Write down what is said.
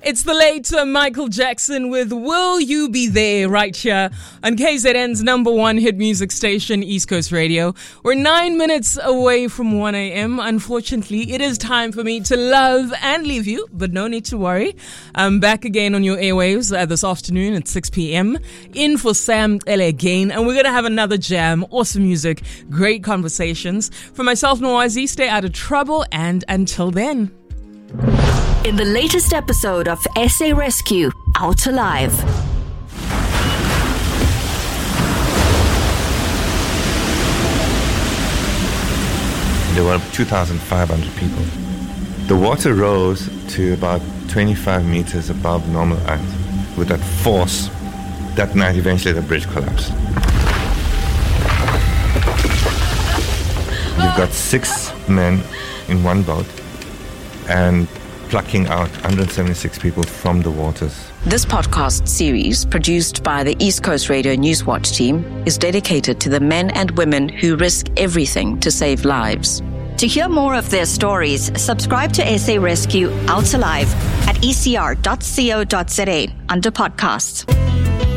It's the late Michael Jackson with Will You Be There right here on KZN's number one hit music station, East Coast Radio. We're 9 minutes away from 1 a.m. Unfortunately, it is time for me to love and leave you, but no need to worry. I'm back again on your airwaves this afternoon at 6 p.m. in for Sam L again, and we're going to have another jam, awesome music, great conversations. For myself, Noazi, stay out of trouble, and until then. In the latest episode of SA Rescue, Out Alive. There were 2,500 people. The water rose to about 25 meters above normal height. With that force, that night eventually the bridge collapsed. You've got 6 men in one boat and plucking out 176 people from the waters. This podcast series, produced by the East Coast Radio Newswatch team, is dedicated to the men and women who risk everything to save lives. To hear more of their stories, subscribe to SA Rescue Out Alive at ecr.co.za under podcasts.